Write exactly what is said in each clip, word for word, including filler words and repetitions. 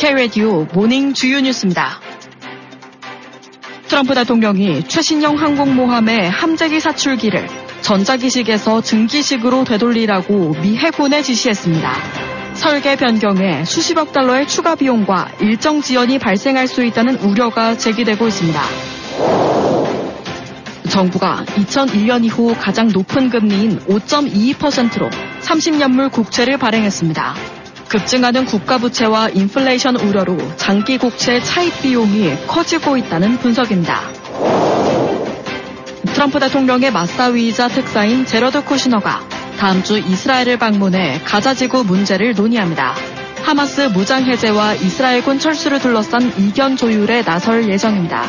K-라디오 모닝 주요 뉴스입니다. 트럼프 대통령이 최신형 항공모함의 함재기 사출기를 전자기식에서 증기식으로 되돌리라고 미 해군에 지시했습니다. 설계 변경에 수십억 달러의 추가 비용과 일정 지연이 발생할 수 있다는 우려가 제기되고 있습니다. 정부가 이천일 년 이후 가장 높은 금리인 오 점 이이 퍼센트로 삼십 년물 국채를 발행했습니다. 급증하는 국가부채와 인플레이션 우려로 장기 국채 차입 비용이 커지고 있다는 분석입니다. 트럼프 대통령의 맞사위이자 특사인 제러드 쿠시너가 다음 주 이스라엘을 방문해 가자지구 문제를 논의합니다. 하마스 무장해제와 이스라엘군 철수를 둘러싼 이견 조율에 나설 예정입니다.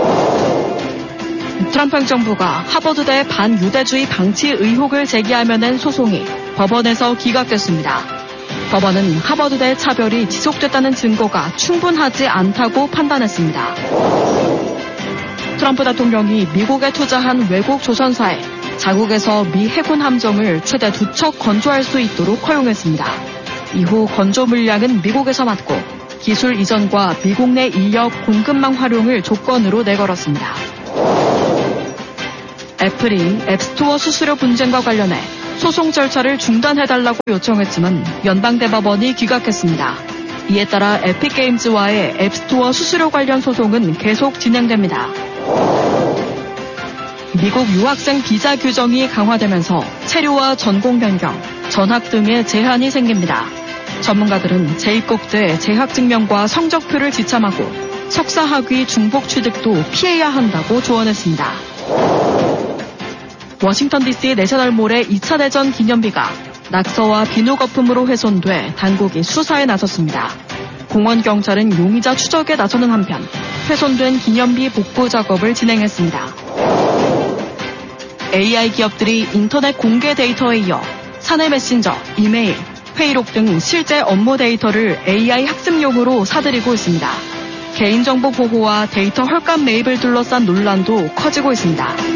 트럼프 행정부가 하버드대 반유대주의 방치 의혹을 제기하며 낸 소송이 법원에서 기각됐습니다. 법원은 하버드대 차별이 지속됐다는 증거가 충분하지 않다고 판단했습니다. 트럼프 대통령이 미국에 투자한 외국 조선사에 자국에서 미 해군 함정을 최대 두 척 건조할 수 있도록 허용했습니다. 이후 건조 물량은 미국에서 맡고 기술 이전과 미국 내 인력 공급망 활용을 조건으로 내걸었습니다. 애플이 앱스토어 수수료 분쟁과 관련해 소송 절차를 중단해달라고 요청했지만 연방대법원이 기각했습니다. 이에 따라 에픽게임즈와의 앱스토어 수수료 관련 소송은 계속 진행됩니다. 미국 유학생 비자 규정이 강화되면서 체류와 전공 변경, 전학 등의 제한이 생깁니다. 전문가들은 재입국 때 재학증명과 성적표를 지참하고 석사학위 중복 취득도 피해야 한다고 조언했습니다. 워싱턴 디씨 내셔널몰의 이 차 대전 기념비가 낙서와 비누 거품으로 훼손돼 당국이 수사에 나섰습니다. 공원 경찰은 용의자 추적에 나서는 한편 훼손된 기념비 복구 작업을 진행했습니다. 에이아이 기업들이 인터넷 공개 데이터에 이어 사내 메신저, 이메일, 회의록 등 실제 업무 데이터를 에이아이 학습용으로 사들이고 있습니다. 개인정보 보호와 데이터 헐값 매입을 둘러싼 논란도 커지고 있습니다.